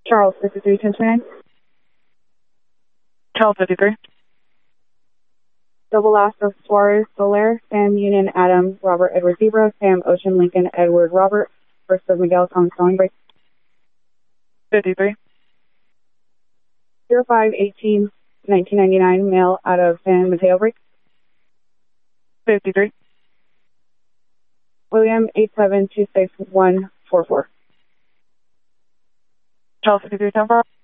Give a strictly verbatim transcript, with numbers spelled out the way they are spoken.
Charles fifty-three, ten twenty-nine. Charles fifty-three. Double last of Suarez, Soler, Sam Union, Adam, Robert, Edward Zebra, Sam Ocean, Lincoln, Edward, Robert, first of Miguel, Thomas Spelling Break. fifty-three. zero five eighteen nineteen ninety-nine, male out of San Mateo Break. fifty-three. William, eight seven two six one four four. Charles fifty-three, ten four.